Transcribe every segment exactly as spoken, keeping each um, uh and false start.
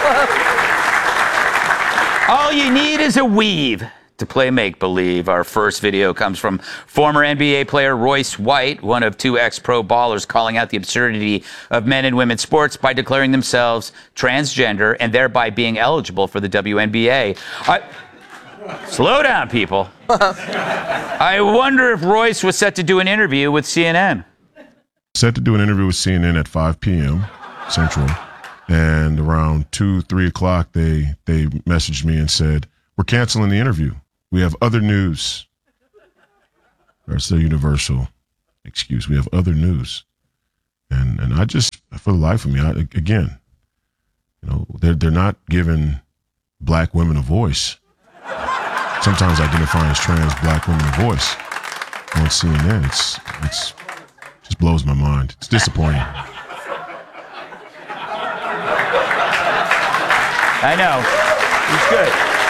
All you need is a weave to play make-believe. Our first video comes from former N B A player Royce White, one of two ex-pro ballers, calling out the absurdity of men and women's sports by declaring themselves transgender and thereby being eligible for the W N B A. I, slow down, people. I wonder if Royce was set to do an interview with C N N. Set to do an interview with C N N at five p m Central. And around two, three o'clock, they they messaged me and said, "We're canceling the interview. We have other news." That's the universal excuse. We have other news. And and I just, for the life of me, I, again, you know, they're, they're not giving black women a voice. Sometimes identifying as trans black women a voice on C N N. It's, it's just blows my mind. It's disappointing. I know. He's good.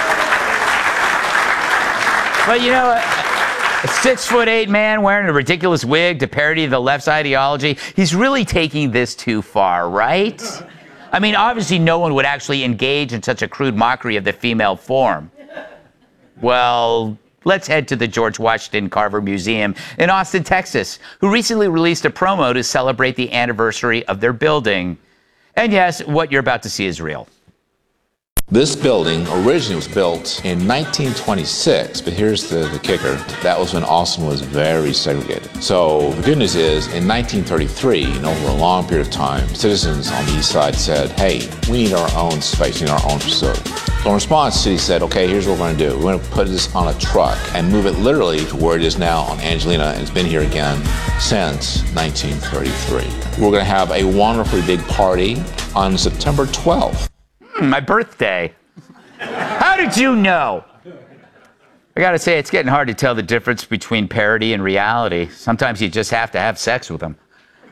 But, you know, a, a six-foot-eight man wearing a ridiculous wig to parody the left's ideology, he's really taking this too far, right? I mean, obviously no one would actually engage in such a crude mockery of the female form. Well, let's head to the George Washington Carver Museum in Austin, Texas, who recently released a promo to celebrate the anniversary of their building. And yes, what you're about to see is real. This building originally was built in nineteen twenty-six, but here's the, the kicker. That was when Austin was very segregated. So the good news is, in nineteen thirty-three, and over a long period of time, citizens on the east side said, hey, we need our own space, we need our own facility. So in response, the city said, okay, here's what we're going to do. We're going to put this on a truck and move it literally to where it is now on Angelina, and it's been here again since nineteen thirty-three. We're going to have a wonderfully big party on September twelfth. My birthday. How did you know? I gotta say, it's getting hard to tell the difference between parody and reality. Sometimes you just have to have sex with them.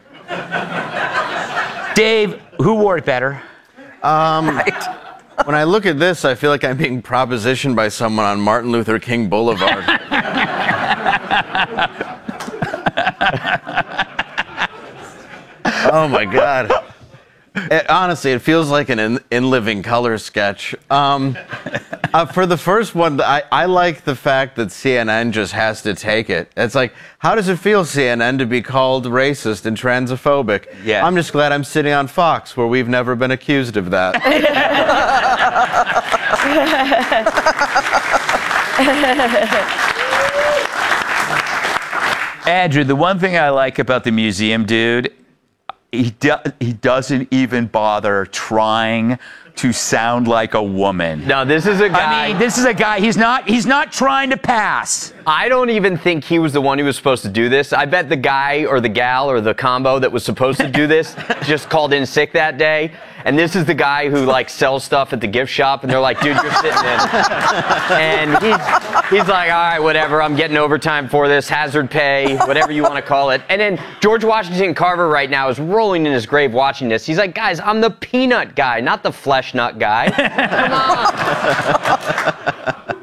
Dave, who wore it better? Um, right. When I look at this, I feel like I'm being propositioned by someone on Martin Luther King Boulevard. Oh my God. It, honestly, it feels like an in, in living color sketch. Um, uh, for the first one, I, I like the fact that C N N just has to take it. It's like, how does it feel, C N N, to be called racist and transphobic? Yeah. I'm just glad I'm sitting on Fox, where we've never been accused of that. Andrew, the one thing I like about the museum dude, He, do, he doesn't even bother trying to sound like a woman. No, this is a guy. I mean, this is a guy. He's not. He's not trying to pass. I don't even think he was the one who was supposed to do this. I bet the guy or the gal or the combo that was supposed to do this just called in sick that day. And this is the guy who like sells stuff at the gift shop, and they're like, "Dude, you're sitting in." And he's he's like, "All right, whatever. I'm getting overtime for this, hazard pay, whatever you want to call it." And then George Washington Carver right now is rolling in his grave watching this. He's like, "Guys, I'm the peanut guy, not the flesh nut guy. Come on."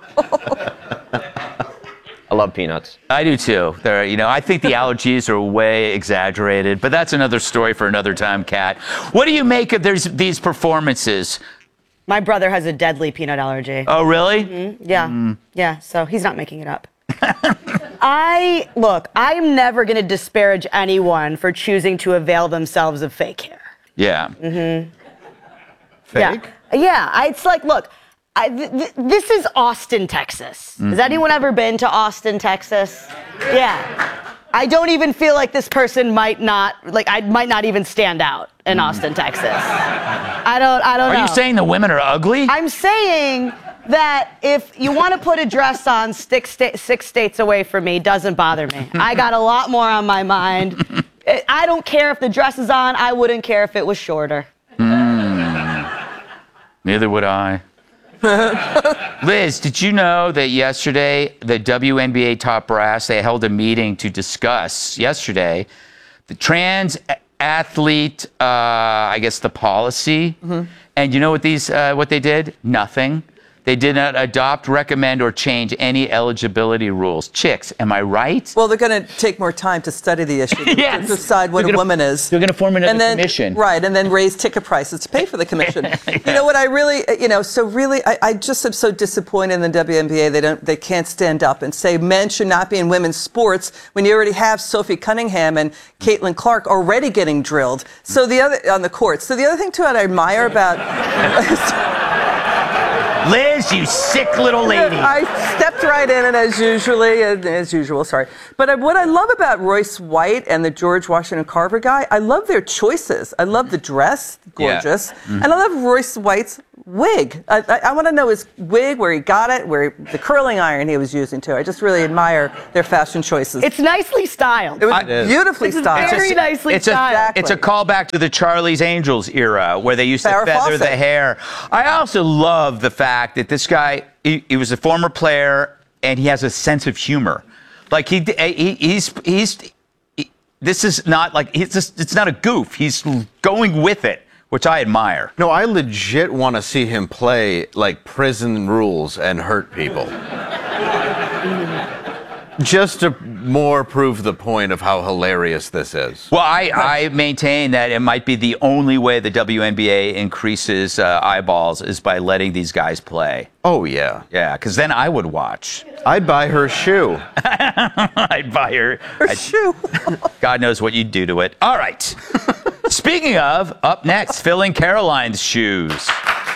I love peanuts. I do too. There, you know, I think the allergies are way exaggerated, but that's another story for another time, Kat. What do you make of there's these performances? My brother has a deadly peanut allergy. Oh, really? Mm-hmm. Yeah, mm. yeah. So he's not making it up. I look. I'm never going to disparage anyone for choosing to avail themselves of fake hair. Yeah. Mm-hmm. Fake? Yeah. Yeah. I, it's like, look. I, th th this is Austin, Texas. Mm-hmm. Has anyone ever been to Austin, Texas? Yeah. I don't even feel like this person might not, like, I might not even stand out in Austin, Texas. I don't, I don't are know. Are you saying the women are ugly? I'm saying that if you want to put a dress on six, sta six states away from me, doesn't bother me. I got a lot more on my mind. I don't care if the dress is on. I wouldn't care if it was shorter. Mm. Neither would I. Liz, did you know that yesterday the W N B A top brass, they held a meeting to discuss yesterday the trans athlete, uh, I guess the policy. Mm-hmm. And you know what these, uh, what they did? Nothing. They did not adopt, recommend, or change any eligibility rules. Chicks, am I right? Well, they're going to take more time to study the issue to Yes. decide what They're a gonna- woman is. they're gonna form another and then, commission. Right, and then raise ticket prices to pay for the commission. You know what I really, you know, so really, I, I just am so disappointed in the W N B A. They don't, they can't stand up and say men should not be in women's sports when you already have Sophie Cunningham and Caitlin Clark already getting drilled. So the other on the court. So the other thing too, I admire about. Liz, you sick little lady. I stepped right in it as usually, as usual, sorry. But I, what I love about Royce White and the George Washington Carver guy, I love their choices. I love the dress, gorgeous. Yeah. Mm-hmm. And I love Royce White's wig. I, I, I want to know his wig, where he got it, where he, the curling iron he was using too. I just really admire their fashion choices. It's nicely styled. it was I- beautifully It's styled. very nicely It's a, styled. it's a callback to the Charlie's Angels era where they used to Farrah feather the Fawcett. hair. I also love the fact that this guy, he, he was a former player and he has a sense of humor. Like he, he he's, he's, he, this is not like, it's just, it's not a goof. He's going with it, which I admire. No, I legit want to see him play like prison rules and hurt people. Just to more prove the point of how hilarious this is. Well, I, I maintain that it might be the only way the W N B A increases uh, eyeballs is by letting these guys play. Oh, yeah. Yeah, because then I would watch. I'd buy her shoe. I'd buy her. Her I'd- shoe. God knows what you'd do to it. All right. Speaking of, up next, filling Caroline's shoes.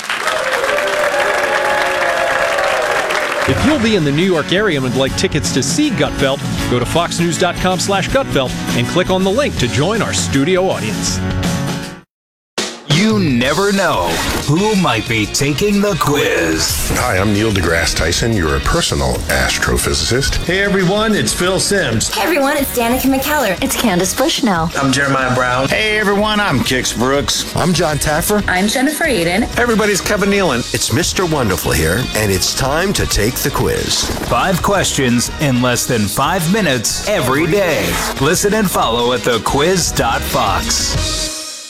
If you'll be in the New York area and would like tickets to see Gutfeld, go to foxnews.com slash Gutfeld and click on the link to join our studio audience. You never know who might be taking the quiz. Hi, I'm Neil deGrasse Tyson, your personal astrophysicist. Hey everyone, it's Phil Sims. Hey everyone, it's Danica McKellar. It's Candace Bushnell. I'm Jeremiah Brown. Hey everyone, I'm Kix Brooks. I'm John Taffer. I'm Jennifer Aiden. Everybody's Kevin Nealon. It's Mister Wonderful here, and it's time to take the quiz. Five questions in less than five minutes every day. Listen and follow at the quiz dot fox.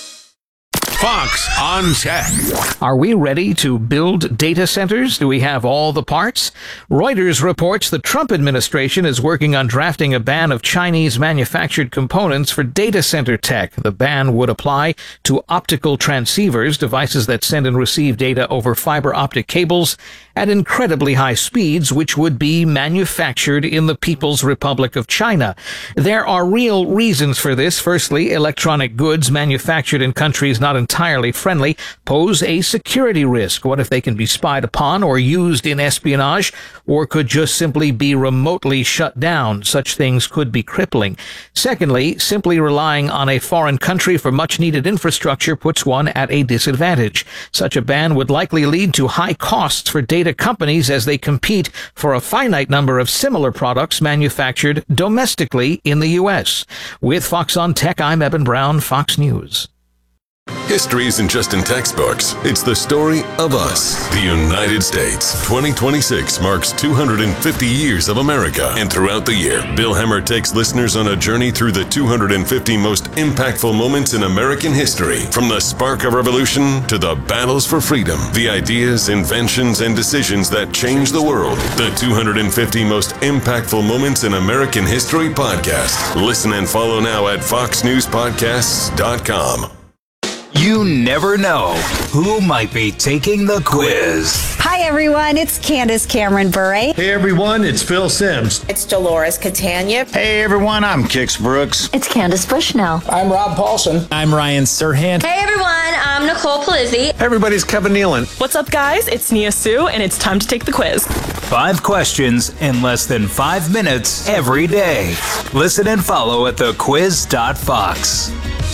Fox on Tech. Are we ready to build data centers? Do we have all the parts? Reuters reports the Trump administration is working on drafting a ban of Chinese manufactured components for data center tech. The ban would apply to optical transceivers, devices that send and receive data over fiber optic cables at incredibly high speeds, which would be manufactured in the People's Republic of China. There are real reasons for this. Firstly, electronic goods manufactured in countries not entirely friendly pose a security risk. What if they can be spied upon or used in espionage, or could just simply be remotely shut down? Such things could be crippling. Secondly, simply relying on a foreign country for much-needed infrastructure puts one at a disadvantage. Such a ban would likely lead to high costs for data companies as they compete for a finite number of similar products manufactured domestically in the U S. With Fox on Tech, I'm Eben Brown, Fox News. History isn't just in textbooks. It's the story of us, the United States. twenty twenty-six marks two hundred fifty years of America. And throughout the year, Bill Hemmer takes listeners on a journey through the two hundred fifty most impactful moments in American history. From the spark of revolution to the battles for freedom, the ideas, inventions, and decisions that changed the world. The two hundred fifty most impactful moments in American history podcast. Listen and follow now at fox news podcasts dot com. You never know who might be taking the quiz. Hi, everyone. It's Candace Cameron Bure. Hey everyone, it's Phil Sims. It's Dolores Catania. Hey everyone, I'm Kix Brooks. It's Candace Bushnell. I'm Rob Paulson. I'm Ryan Serhant. Hey everyone, I'm Nicole Palizzi. Everybody's Kevin Nealon. What's up, guys? It's Nia Sue, and it's time to take the quiz. Five questions in less than five minutes every day. Listen and follow at the quiz dot fox.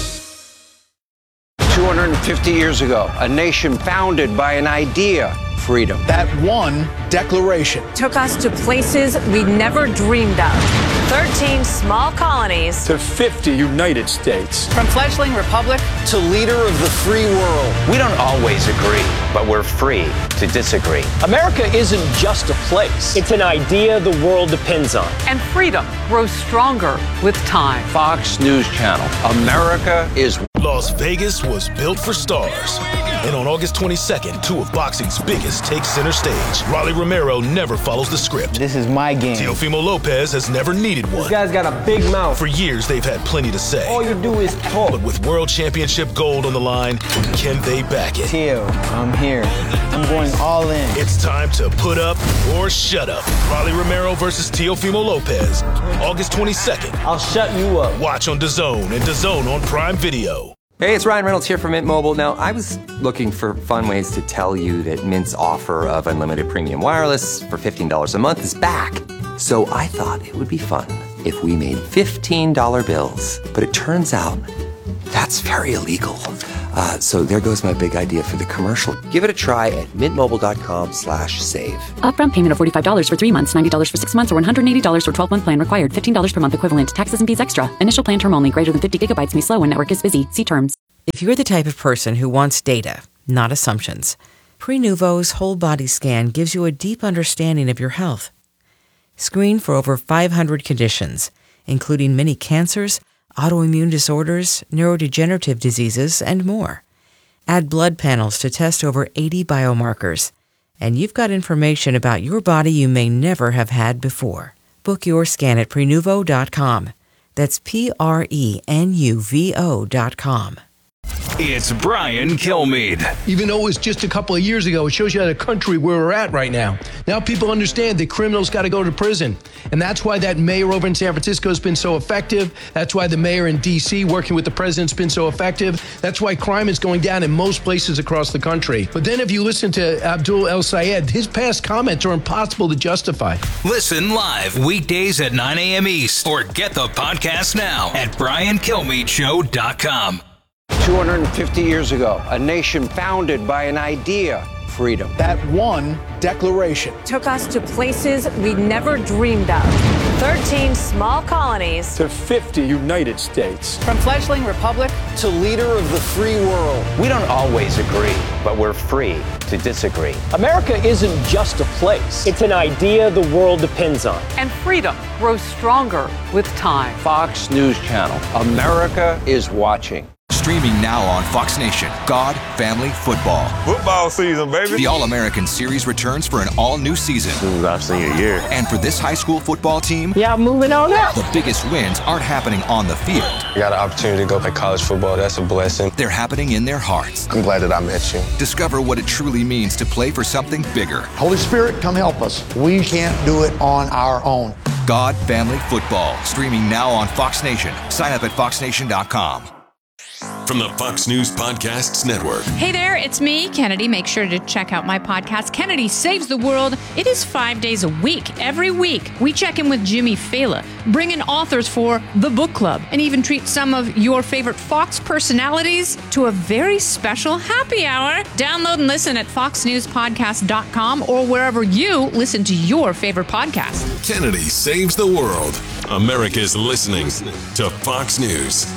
two hundred fifty years ago, a nation founded by an idea, freedom. That one declaration took us to places we never dreamed of. thirteen small colonies to fifty United States. From fledgling republic to leader of the free world. We don't always agree, but we're free to disagree. America isn't just a place. It's an idea the world depends on. And freedom grows stronger with time. Fox News Channel. America is Las Vegas was built for stars. And on August twenty-second, two of boxing's biggest take center stage. Rolly Romero never follows the script. This is my game. Teofimo Lopez has never needed one. This guy's got a big mouth. For years, they've had plenty to say. All you do is talk. But with World Championship gold on the line, can they back it? Teo, I'm here. I'm going all in. It's time to put up or shut up. Rolly Romero versus Teofimo Lopez. August twenty-second. I'll shut you up. Watch on DAZN and DAZN on Prime Video. Hey, it's Ryan Reynolds here from Mint Mobile. Now, I was looking for fun ways to tell you that Mint's offer of unlimited premium wireless for fifteen dollars a month is back. So I thought it would be fun if we made fifteen dollar bills. But it turns out that's very illegal. Uh, so there goes my big idea for the commercial. Give it a try at mintmobile.com slash save. Upfront payment of forty-five dollars for three months, ninety dollars for six months, or one hundred eighty dollars for twelve-month plan required. fifteen dollars per month equivalent. Taxes and fees extra. Initial plan term only. Greater than fifty gigabytes may slow when network is busy. See terms. If you're the type of person who wants data, not assumptions, Prenuvo's whole body scan gives you a deep understanding of your health. Screen for over five hundred conditions, including many cancers, autoimmune disorders, neurodegenerative diseases, and more. Add blood panels to test over eighty biomarkers, and you've got information about your body you may never have had before. Book your scan at Prenuvo dot com. That's P R E N U V O dot com. It's Brian Kilmeade. Even though it was just a couple of years ago, it shows you the country where we're at right now. Now people understand that criminals got to go to prison. And that's why that mayor over in San Francisco has been so effective. That's why the mayor in D C working with the president's been so effective. That's why crime is going down in most places across the country. But then if you listen to Abdul El Sayed, his past comments are impossible to justify. Listen live weekdays at nine a.m. East or get the podcast now at brian kilmeade show dot com. two hundred fifty years ago, a nation founded by an idea, freedom. That one declaration Took us to places we never dreamed of. thirteen small colonies to fifty United States. From fledgling republic To leader of the free world. We don't always agree, but we're free to disagree. America isn't just a place. It's an idea the world depends on. And freedom grows stronger with time. Fox News Channel. America is watching. Streaming now on Fox Nation, God, Family, Football. Football season, baby. The All-American Series returns for an all-new season. This is our senior year. And for this high school football team, yeah, moving on up. The biggest wins aren't happening on the field. I got an opportunity to go play college football. That's a blessing. They're happening in their hearts. I'm glad that I met you. Discover what it truly means to play for something bigger. Holy Spirit, come help us. We can't do it on our own. God, Family, Football. Streaming now on Fox Nation. Sign up at fox nation dot com. From the Fox News Podcasts Network. Hey there, it's me, Kennedy. Make sure to check out my podcast, Kennedy Saves the World. It is five days a week. Every week, we check in with Jimmy Fallon, bring in authors for the book club, and even treat some of your favorite Fox personalities to a very special happy hour. Download and listen at fox news podcast dot com or wherever you listen to your favorite podcast. Kennedy Saves the World. America's listening to Fox News.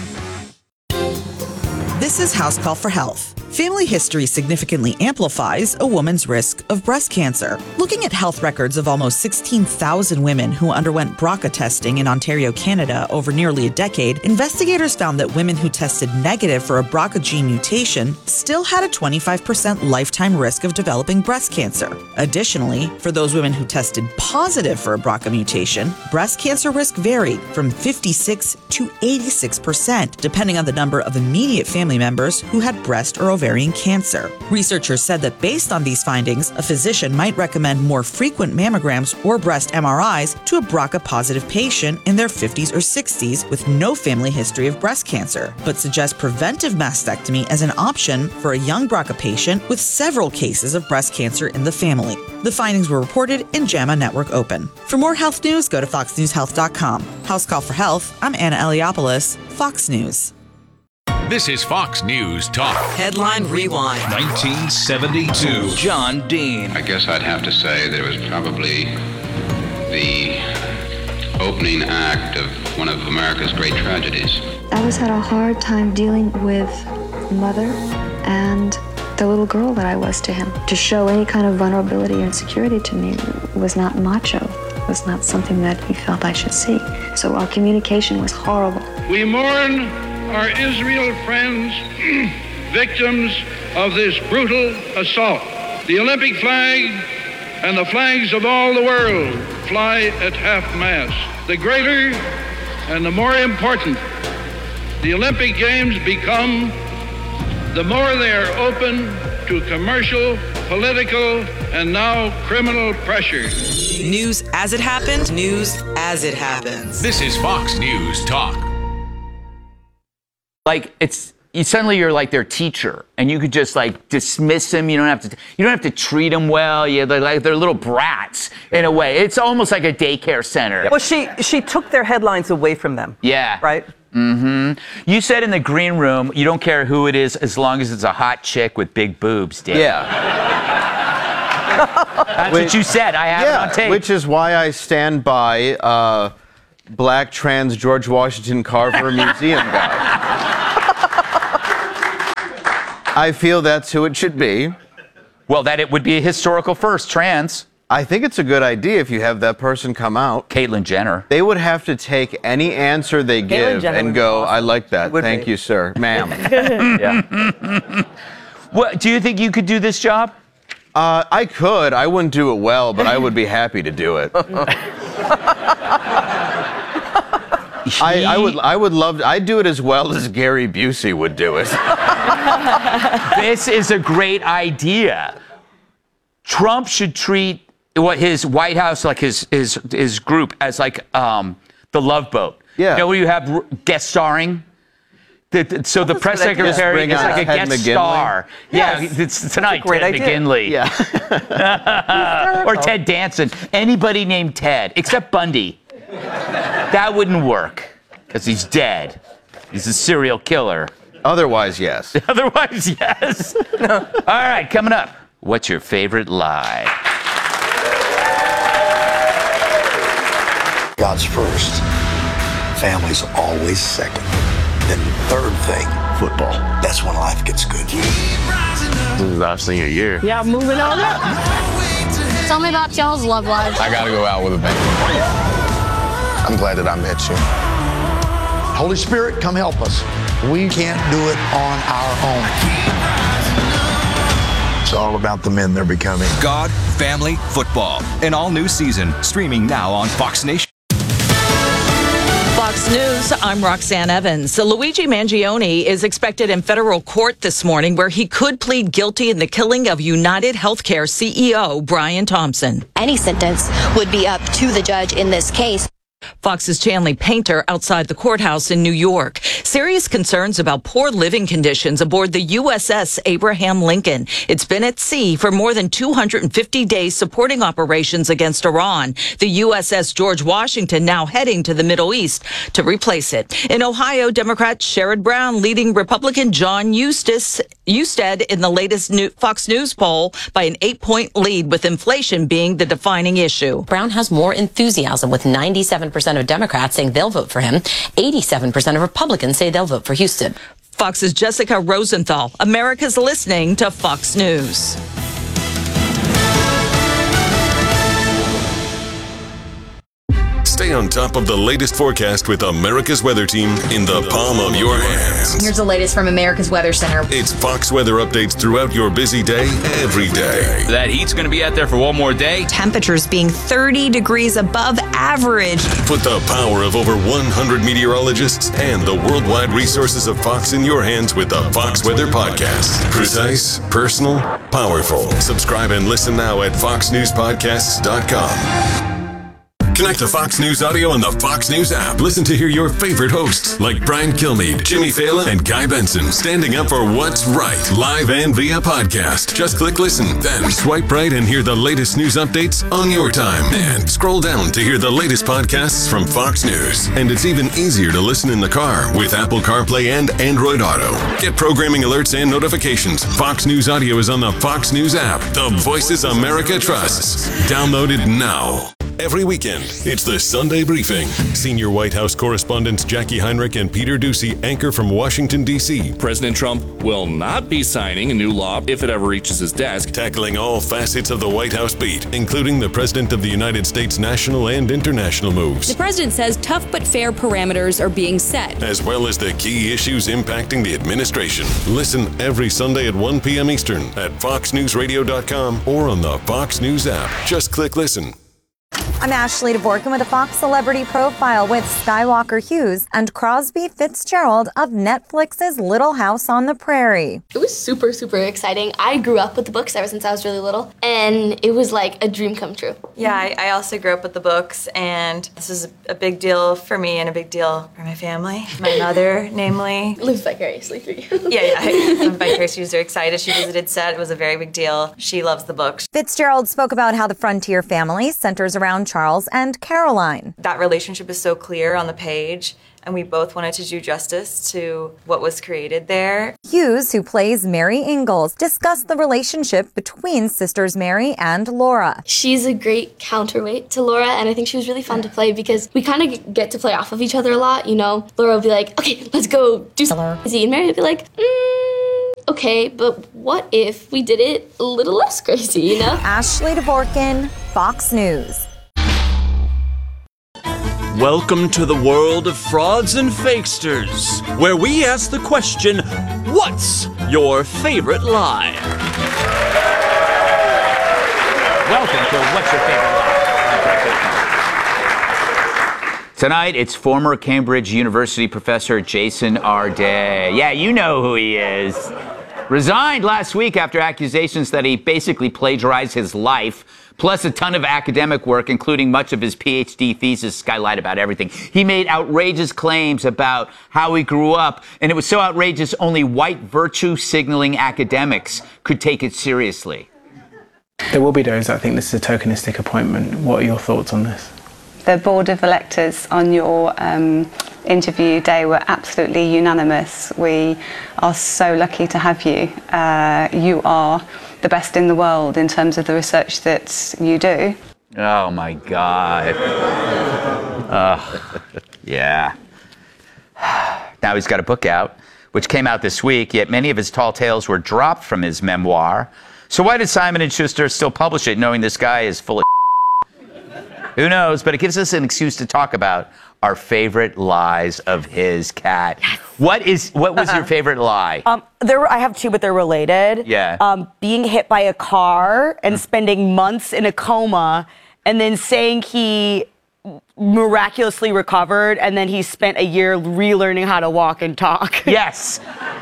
This is House Call for Health. Family history significantly amplifies a woman's risk of breast cancer. Looking at health records of almost sixteen thousand women who underwent B R C A testing in Ontario, Canada over nearly a decade, investigators found that women who tested negative for a B R C A gene mutation still had a twenty-five percent lifetime risk of developing breast cancer. Additionally, for those women who tested positive for a B R C A mutation, breast cancer risk varied from fifty-six to eighty-six percent, depending on the number of immediate family members who had breast or ovarian cancer. Researchers said that based on these findings, a physician might recommend more frequent mammograms or breast M R Is to a B R C A-positive patient in their fifties or sixties with no family history of breast cancer, but suggest preventive mastectomy as an option for a young B R C A patient with several cases of breast cancer in the family. The findings were reported in JAMA Network Open. For more health news, go to fox news health dot com. House Call for Health, I'm Anna Eliopoulos, Fox News. This is Fox News Talk. Headline Rewind. nineteen seventy-two. John Dean. I guess I'd have to say that it was probably the opening act of one of America's great tragedies. I always had a hard time dealing with mother and the little girl that I was to him. To show any kind of vulnerability or insecurity to me was not macho. It was not something that he felt I should see. So our communication was horrible. We mourn our Israel friends victims of this brutal assault. The Olympic flag and the flags of all the world fly at half-mast. The greater and the more important the Olympic Games become, the more they are open to commercial, political, and now criminal pressure. News as it happened, news as it happens. This is Fox News Talk. Like, it's you suddenly you're like their teacher, and you could just like dismiss them. You don't have to. You don't have to treat them well. Yeah, they're like they're little brats in a way. It's almost like a daycare center. Well, she she took their headlines away from them. Yeah. Right. Mm-hmm. You said in the green room, you don't care who it is as long as it's a hot chick with big boobs, Dave. Yeah. That's which, what you said. I have yeah, it on tape. Which is why I stand by uh, black trans George Washington Carver museum guy. I feel that's who it should be. Well, that it would be a historical first, trans. I think it's a good idea if you have that person come out. Caitlyn Jenner. They would have to take any answer they Caitlyn give Jenner and go, awesome. I like that. Thank be. you, sir. Ma'am. Yeah. What, do you think you could do this job? Uh, I could. I wouldn't do it well, but I would be happy to do it. I, I would I would love to, I'd do it as well as Gary Busey would do it. This is a great idea. Trump should treat what his White House, like his his his group, as like um, the Love Boat. Yeah. You know, where you have guest starring. The, the, so the press secretary is like a guest McGinley. star. Yes. Yeah, it's tonight, great Ted idea. McGinley. Yeah. Or Ted Danson. Anybody named Ted, except Bundy. That wouldn't work, because he's dead. He's a serial killer. Otherwise, yes. Otherwise, yes. All right, coming up. What's your favorite lie? God's first. Family's always second. Then the third thing, football. That's when life gets good. This is our senior year. Yeah, moving on up. Tell me about y'all's love lives. I gotta go out with a bang. I'm glad that I met you. Holy Spirit, come help us. We can't do it on our own. It's all about the men they're becoming. God, family, football. An all-new season streaming now on Fox Nation. Fox News, I'm Roxanne Evans. So Luigi Mangione is expected in federal court this morning where he could plead guilty in the killing of United Healthcare C E O Brian Thompson. Any sentence would be up to the judge in this case. Fox's Chanley Painter outside the courthouse in New York. Serious concerns about poor living conditions aboard the U S S Abraham Lincoln. It's been at sea for more than two hundred fifty days supporting operations against Iran. The U S S George Washington now heading to the Middle East to replace it. In Ohio, Democrat Sherrod Brown leading Republican John Eustace, Eusted in the latest new Fox News poll by an eight-point lead, with inflation being the defining issue. Brown has more enthusiasm, with ninety-seven percent of Democrats saying they'll vote for him. eighty-seven percent of Republicans say they'll vote for Houston. Fox's Jessica Rosenthal. America's listening to Fox News. Stay on top of the latest forecast with America's Weather Team in the palm of your hands. Here's the latest from America's Weather Center. It's Fox weather updates throughout your busy day, every day. That heat's going to be out there for one more day. Temperatures being thirty degrees above average. Put the power of over one hundred meteorologists and the worldwide resources of Fox in your hands with the Fox Weather Podcast. Precise, personal, powerful. Subscribe and listen now at fox news podcasts dot com. Connect to Fox News Audio on the Fox News app. Listen to hear your favorite hosts like Brian Kilmeade, Jimmy Fallon, and Guy Benson standing up for what's right, live and via podcast. Just click listen, then swipe right and hear the latest news updates on your time. And scroll down to hear the latest podcasts from Fox News. And it's even easier to listen in the car with Apple CarPlay and Android Auto. Get programming alerts and notifications. Fox News Audio is on the Fox News app. The voices America trusts. Download it now. Every weekend, it's the Sunday Briefing. Senior White House correspondents Jackie Heinrich and Peter Doocy anchor from Washington, D C President Trump will not be signing a new law if it ever reaches his desk. Tackling all facets of the White House beat, including the President of the United States national and international moves. The president says tough but fair parameters are being set, as well as the key issues impacting the administration. Listen every Sunday at one p.m. Eastern at fox news radio dot com or on the Fox News app. Just click listen. I'm Ashley DeVorkin with a Fox Celebrity Profile with Skywalker Hughes and Crosby Fitzgerald of Netflix's Little House on the Prairie. It was super, super exciting. I grew up with the books ever since I was really little, and it was like a dream come true. Yeah, I, I also grew up with the books, and this is a big deal for me and a big deal for my family. My mother, namely. Lives vicariously through you. Yeah, yeah. I'm vicarious. She was very excited. She visited set. It was a very big deal. She loves the books. Fitzgerald spoke about how the Frontier family centers around Charles and Caroline. That relationship is so clear on the page, and we both wanted to do justice to what was created there. Hughes, who plays Mary Ingalls, discussed the relationship between sisters Mary and Laura. She's a great counterweight to Laura, and I think she was really fun to play because we kind of get to play off of each other a lot, you know? Laura would be like, okay, let's go do something crazy, and Mary would be like, mm, okay, but what if we did it a little less crazy, you know? Ashley DeVorkin, Fox News. Welcome to the world of frauds and fakesters, where we ask the question, what's your favorite lie? Welcome to What's Your Favorite Lie? Tonight, it's former Cambridge University professor Jason R. Day. Yeah, you know who he is. Resigned last week after accusations that he basically plagiarized his life, plus a ton of academic work, including much of his P H D thesis. This guy lied about everything. He made outrageous claims about how he grew up, and it was so outrageous only white virtue-signaling academics could take it seriously. There will be those that think this is a tokenistic appointment. What are your thoughts on this? The board of electors on your um, interview day were absolutely unanimous. We are so lucky to have you. Uh, you are the best in the world in terms of the research that you do. Oh my God. uh, yeah. Now he's got a book out, which came out this week, yet many of his tall tales were dropped from his memoir. So why did Simon and Schuster still publish it, knowing this guy is full of Who knows, but it gives us an excuse to talk about our favorite lies of his cat. Yes. What is what was your favorite lie? Um, there, I have two, but they're related. Yeah. Um, being hit by a car and spending months in a coma, and then saying he miraculously recovered, and then he spent a year relearning how to walk and talk. Yes.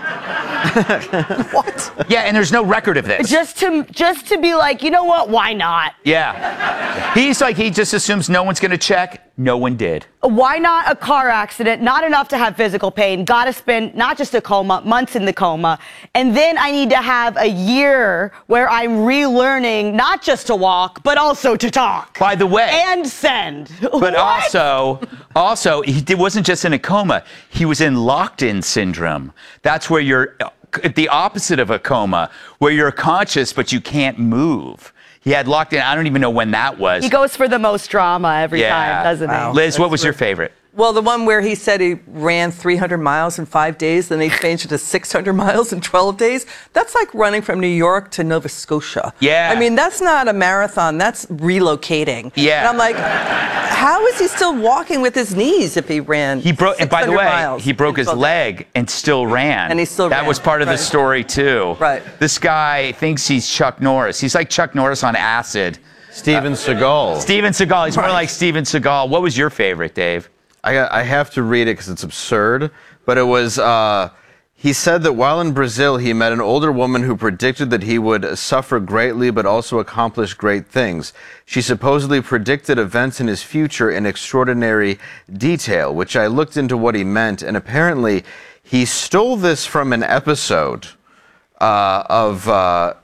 What? Yeah, and there's no record of this. Just to just to be like, you know what? Why not? Yeah. He's like, he just assumes no one's going to check. No one did. Why not a car accident? Not enough to have physical pain. Got to spend not just a coma, months in the coma. And then I need to have a year where I'm relearning not just to walk, but also to talk. By the way. And send. But What? also, also, he did, wasn't just in a coma. He was in locked-in syndrome. That's where you're the opposite of a coma, where you're conscious but you can't move. He had locked in. I don't even know when that was. He goes for the most drama every yeah. time, doesn't wow. he? Liz, That's what was true. your favorite? Well, the one where he said he ran three hundred miles in five days, then they changed it to six hundred miles in twelve days. That's like running from New York to Nova Scotia. Yeah. I mean, that's not a marathon. That's relocating. Yeah. And I'm like, how is he still walking with his knees if he ran He broke, and by the way, miles? he broke his leg and still ran. And he still That ran, was part of right. the story, too. Right. This guy thinks he's Chuck Norris. He's like Chuck Norris on acid. Steven uh, Seagal. Steven Seagal. He's Right. more like Steven Seagal. What was your favorite, Dave? I, I have to read it because it's absurd, but it was, uh, he said that while in Brazil, he met an older woman who predicted that he would suffer greatly but also accomplish great things. She supposedly predicted events in his future in extraordinary detail, which I looked into what he meant, and apparently he stole this from an episode uh, of... Uh,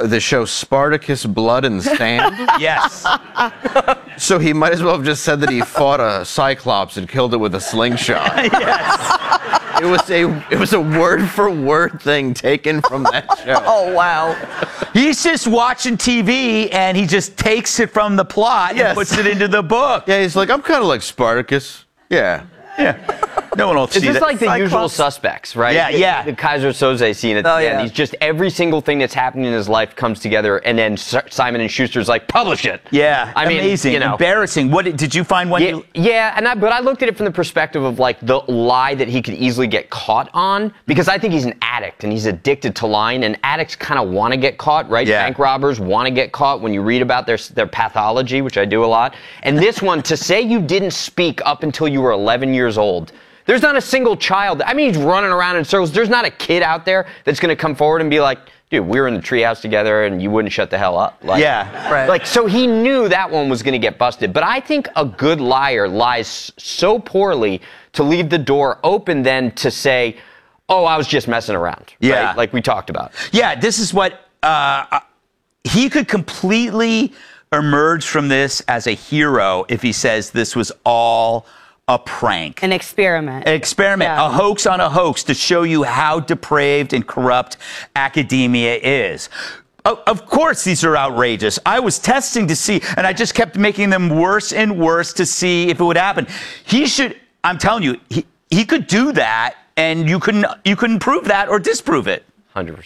the show Spartacus Blood and Sand. Yes. So he might as well have just said that he fought a cyclops and killed it with a slingshot. Yes. It was a it was a word for word thing taken from that show. Oh, wow. He's just watching T V and he just takes it from the plot Yes. and puts it into the book. Yeah, he's like, I'm kind of like Spartacus. Yeah. Yeah. No one will It's see just that. like the Cyclops. Usual Suspects, right? Yeah, yeah. The Kaiser Soze scene at Oh, the end. yeah. He's just every single thing that's happening in his life comes together, and then S- Simon and Schuster's like, publish it. Yeah, I mean, amazing, you know. embarrassing. What did, did you find one? Yeah, You, yeah, and I, but I looked at it from the perspective of like the lie that he could easily get caught on, because I think he's an addict and he's addicted to lying, and addicts kind of want to get caught, right? Yeah. Bank robbers want to get caught when you read about their their pathology, which I do a lot. And this one, to say you didn't speak up until you were eleven years old. There's not a single child. I mean, he's running around in circles. There's not a kid out there that's going to come forward and be like, dude, we were in the treehouse together and you wouldn't shut the hell up. Like, Yeah. Right. Like, so he knew that one was going to get busted. But I think a good liar lies so poorly to leave the door open then to say, oh, I was just messing around. Yeah. Right? Like we talked about. yeah, this is what uh, he could completely emerge from this as a hero if he says this was all a prank. An experiment. An experiment, Yeah. a hoax on a hoax to show you how depraved and corrupt academia is. Of, of course, these are outrageous. I was testing to see, and I just kept making them worse and worse to see if it would happen. He should, I'm telling you, he, he could do that, and you couldn't, you couldn't prove that or disprove it. one hundred percent.